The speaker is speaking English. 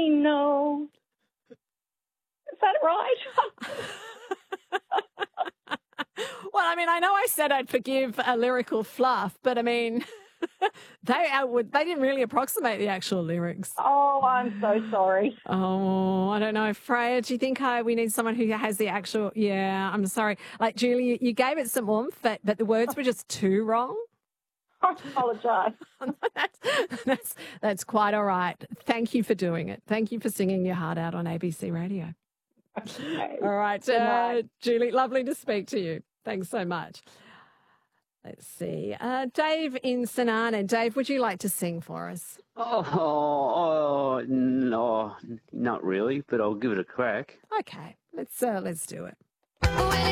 know. Is that right? Well, I mean, I know I said I'd forgive a lyrical fluff, but I mean, they didn't really approximate the actual lyrics. Oh, I'm so sorry. Oh, I don't know. Freya, do you think we need someone who has the actual... Yeah, I'm sorry. Like, Julie, you gave it some oomph, but the words were just too wrong. I apologise. That's quite all right. Thank you for doing it. Thank you for singing your heart out on ABC Radio. Okay. All right, Julie, lovely to speak to you. Thanks so much. Let's see. Dave in St Arnaud. Dave, would you like to sing for us? Oh, no, not really, but I'll give it a crack. Okay, let's do it.